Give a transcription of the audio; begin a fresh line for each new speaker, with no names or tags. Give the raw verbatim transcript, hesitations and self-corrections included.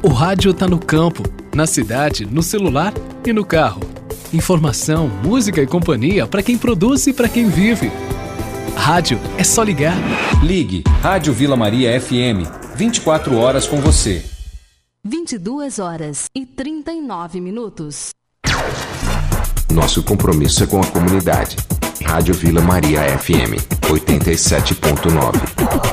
O rádio tá no campo, na cidade, no celular e no carro. Informação, música e companhia para quem produz e para quem vive. Rádio é só ligar.
Ligue Rádio Vila Maria F M, vinte e quatro horas com você.
vinte e duas horas e trinta e nove minutos.
Nosso compromisso é com a comunidade. Rádio Vila Maria F M, oitenta e sete ponto nove.